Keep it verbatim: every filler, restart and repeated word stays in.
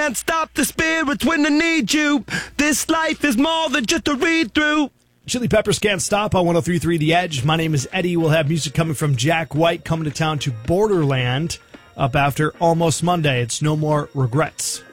Can't stop the spirits when I need you. This life is more than just a read-through. Chili Peppers Can't Stop on one oh three point three The Edge. My name is Eddie. We'll have music coming from Jack White coming to town to Borderland up after Almost Monday. It's No More Regrets.